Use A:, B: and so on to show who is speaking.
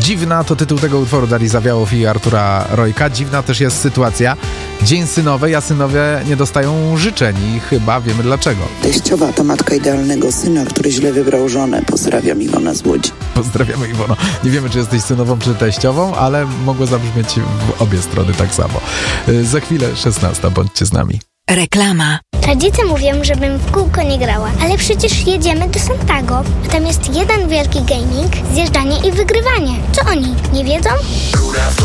A: Dziwna to tytuł tego utworu Darii Zawiałow i Artura Rojka. Dziwna też jest sytuacja Dzień Synowej, a synowie nie dostają życzeń i chyba wiemy dlaczego.
B: Teściowa to matka idealnego syna, który źle wybrał żonę. Pozdrawiam, Iwona z Łodzi.
A: Pozdrawiamy, Iwono. Nie wiemy, czy jesteś synową, czy teściową, ale mogło zabrzmieć w obie strony tak samo. Za chwilę 16, bądźcie z nami.
C: Reklama.
D: Rodzice mówią, żebym w kółko nie grała, ale przecież jedziemy do Santago. A tam jest jeden wielki gaming, zjeżdżanie i wygrywanie. Co oni, nie wiedzą?